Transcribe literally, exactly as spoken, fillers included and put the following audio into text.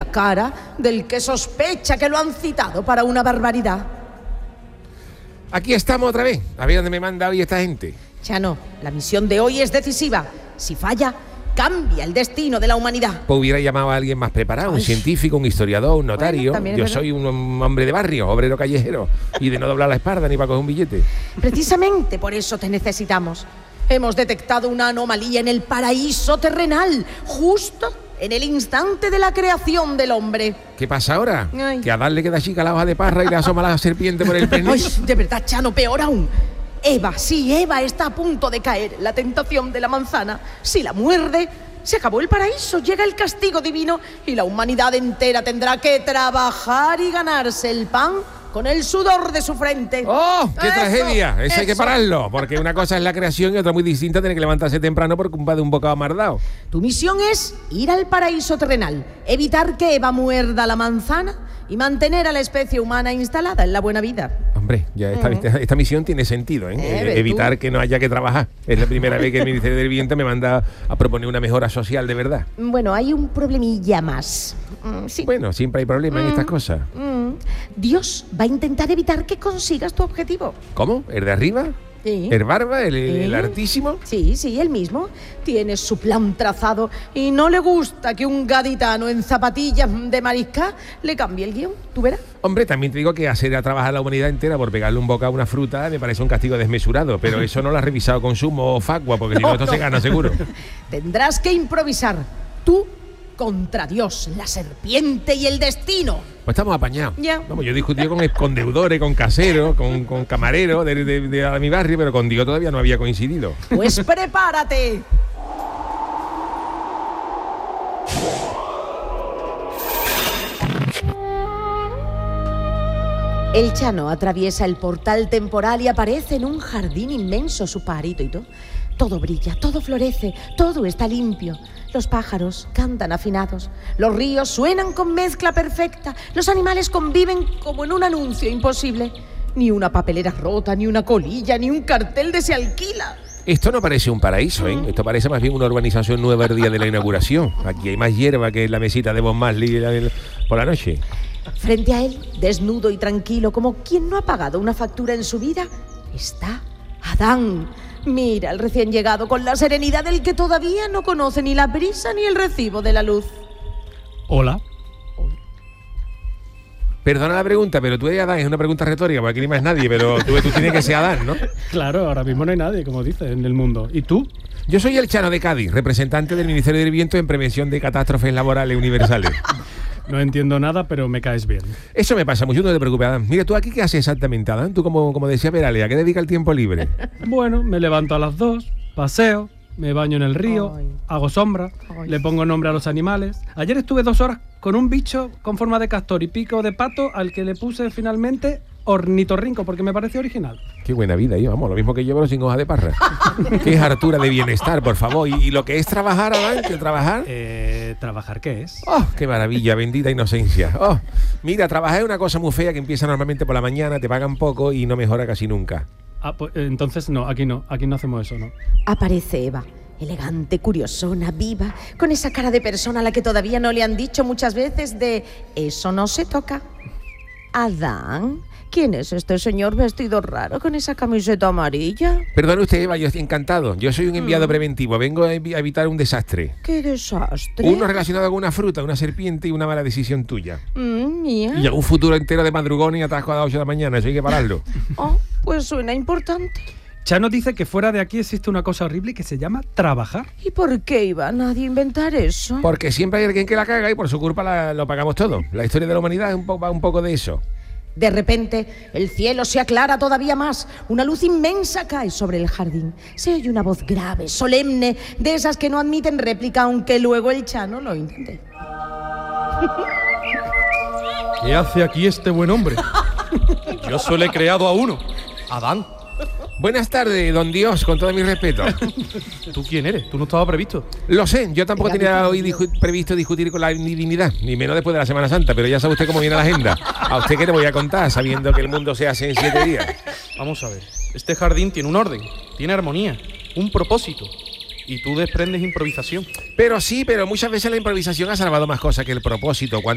la cara del que sospecha que lo han citado para una barbaridad. Aquí estamos otra vez. A ver dónde me manda hoy esta gente. Chano, la misión de hoy es decisiva. Si falla, cambia el destino de la humanidad. Pues hubiera llamado a alguien más preparado, Ay. un científico, un historiador, un notario. Bueno, Yo es soy un, un hombre de barrio, obrero callejero, y de no doblar la espalda ni para coger un billete. Precisamente por eso te necesitamos. Hemos detectado una anomalía en el paraíso terrenal, justo en el instante de la creación del hombre. ¿Qué pasa ahora? Ay. Que a Adán le queda chica la hoja de parra y le asoma la serpiente por el pernil. Ay, de verdad, Chano, peor aún. Eva, sí, Eva está a punto de caer en la tentación de la manzana. Si la muerde, se acabó el paraíso, llega el castigo divino y la humanidad entera tendrá que trabajar y ganarse el pan con el sudor de su frente. ¡Oh, qué Eso, tragedia! Eso hay que eso. pararlo, porque una cosa es la creación y otra muy distinta tener que levantarse temprano por culpa de un bocado mardado. Tu misión es ir al paraíso terrenal, evitar que Eva muerda la manzana y mantener a la especie humana instalada en la buena vida. Hombre, ya esta, esta, esta misión tiene sentido, ¿eh? Eh, Eh, ¿ves evitar tú? que no haya que trabajar. Es la primera vez que el Ministerio del Viento me manda a proponer una mejora social de verdad. Bueno, hay un problemilla más. Mm, sí. Bueno, siempre hay problemas en estas cosas. Mm, Dios va a intentar evitar que consigas tu objetivo. ¿Cómo? ¿El de arriba? Sí. ¿El barba? ¿El, el, Sí. el altísimo? Sí, sí, él mismo. Tiene su plan trazado y no le gusta que un gaditano en zapatillas de marisca le cambie el guión. ¿Tú verás? Hombre, también te digo que hacer a trabajar a la humanidad entera por pegarle un bocado a una fruta me parece un castigo desmesurado, pero eso no lo has revisado con sumo o facua, porque si no, No, esto no. se gana seguro. Tendrás que improvisar. Tú contra Dios, la serpiente y el destino. Pues estamos apañados. Ya. Vamos, yo he discutido con, con deudores, con caseros, con, con camareros de, de, de, de mi barrio, pero con Dios todavía no había coincidido. Pues prepárate. El Chano atraviesa el portal temporal y aparece en un jardín inmenso, su pajarito y todo. Todo brilla, todo florece, todo está limpio. Los pájaros cantan afinados, los ríos suenan con mezcla perfecta, los animales conviven como en un anuncio imposible. Ni una papelera rota, ni una colilla, ni un cartel de se alquila. Esto no parece un paraíso, ¿eh? Esto parece más bien una urbanización nueva el día de la inauguración. Aquí hay más hierba que en la mesita de Bob Marley por la noche. Frente a él, desnudo y tranquilo, como quien no ha pagado una factura en su vida, está Adán. Mira al recién llegado con la serenidad del que todavía no conoce ni la brisa ni el recibo de la luz. Hola. Perdona la pregunta, pero tú eres Adán, es una pregunta retórica, porque aquí ni más nadie, pero tú, tú tienes que ser Adán, ¿no? Claro, ahora mismo no hay nadie, como dices, en el mundo. ¿Y tú? Yo soy el Chano de Cádiz, representante del Ministerio del Viento en Prevención de Catástrofes Laborales Universales. No entiendo nada, pero me caes bien. Eso me pasa mucho, no te preocupes, Adán. Mira, ¿tú aquí qué haces exactamente, Adán? Tú, como, como decía Peralea, ¿a qué dedica el tiempo libre? Bueno, me levanto a las dos, paseo, me baño en el río, Ay. hago sombra, Ay. le pongo nombre a los animales. Ayer estuve dos horas con un bicho con forma de castor y pico de pato al que le puse finalmente ornitorrinco porque me pareció original. Qué buena vida, yo, vamos, lo mismo que yo, pero sin hoja de parra. Qué hartura de bienestar, por favor. Y, y lo que es trabajar, Adán, que trabajar... Eh, ¿trabajar qué es? ¡Oh, qué maravilla! Bendita inocencia. ¡Oh! Mira, trabajar es una cosa muy fea que empieza normalmente por la mañana, te pagan poco y no mejora casi nunca. Ah, pues eh, entonces no, aquí no, aquí no hacemos eso, ¿no? Aparece Eva, elegante, curiosona, viva, con esa cara de persona a la que todavía no le han dicho muchas veces de eso no se toca. Adán, ¿quién es este señor vestido raro con esa camiseta amarilla? Perdone usted, Eva, yo estoy encantado. Yo soy un enviado preventivo, vengo a evi- a evitar un desastre. ¡Qué desastre! Uno relacionado con una fruta, una serpiente y una mala decisión tuya. Mm, mía. Y un futuro entero de madrugón y atasco a las ocho de la mañana, eso hay que pararlo. Oh, pues suena importante. Chano dice que fuera de aquí existe una cosa horrible que se llama trabajar. ¿Y por qué iba nadie a inventar eso? Porque siempre hay alguien que la caga y por su culpa la- lo pagamos todo. La historia de la humanidad es un po- va un poco de eso. De repente, el cielo se aclara todavía más. Una luz inmensa cae sobre el jardín. Se oye una voz grave, solemne, de esas que no admiten réplica, aunque luego el Chano lo intente. ¿Qué hace aquí este buen hombre? Yo solo he creado a uno, Adán. Buenas tardes, don Dios, con todo mi respeto. ¿Tú quién eres? ¿Tú no estabas previsto? Lo sé, yo tampoco tenía hoy discu- previsto discutir con la divinidad, ni menos después de la Semana Santa, pero ya sabe usted cómo viene la agenda. ¿A usted qué le voy a contar, sabiendo que el mundo se hace en siete días? Vamos a ver. Este jardín tiene un orden, tiene armonía, un propósito. Y tú desprendes improvisación. Pero sí, pero muchas veces la improvisación ha salvado más cosas que el propósito.